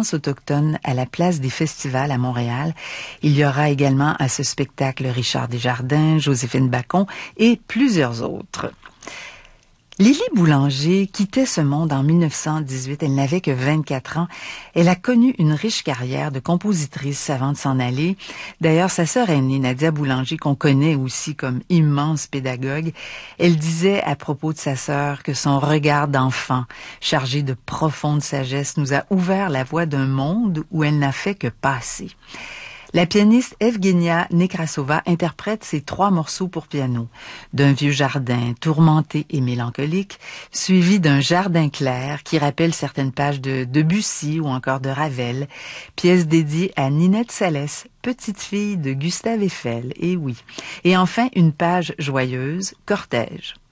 danse autochtone à la place des festivals à Montréal. Il y aura également à ce spectacle Richard Desjardins, Joséphine Bacon et plusieurs autres. Lily Boulanger quittait ce monde en 1918. Elle n'avait que 24 ans. Elle a connu une riche carrière de compositrice avant de s'en aller. D'ailleurs, sa sœur aînée, Nadia Boulanger, qu'on connaît aussi comme immense pédagogue, elle disait à propos de sa sœur que son regard d'enfant, chargé de profonde sagesse, nous a ouvert la voie d'un monde où elle n'a fait que passer. La pianiste Evgenia Nekrasova interprète ces 3 morceaux pour piano, d'un vieux jardin tourmenté et mélancolique, suivi d'un jardin clair qui rappelle certaines pages de Debussy ou encore de Ravel, pièce dédiée à Ninette Salès, petite fille de Gustave Eiffel, et oui. Et enfin, une page joyeuse, Cortège.